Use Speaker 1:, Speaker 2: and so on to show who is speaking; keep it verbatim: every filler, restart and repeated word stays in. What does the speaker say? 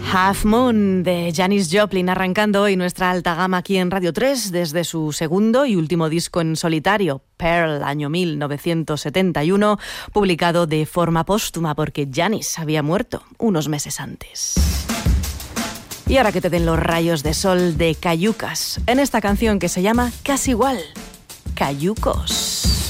Speaker 1: Half Moon de Janis Joplin, arrancando hoy nuestra alta gama aquí en Radio tres desde su segundo y último disco en solitario, Pearl, año mil novecientos setenta y uno, publicado de forma póstuma porque Janis había muerto unos meses antes. Y ahora que te den los rayos de sol de Cayucas, en esta canción que se llama Casi Igual, Cayucos.